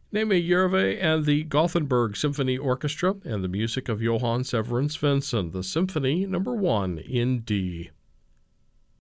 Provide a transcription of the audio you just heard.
Neme Järve and the Gothenburg Symphony Orchestra and the music of Johann Severin Svensson, the Symphony No. 1 in D.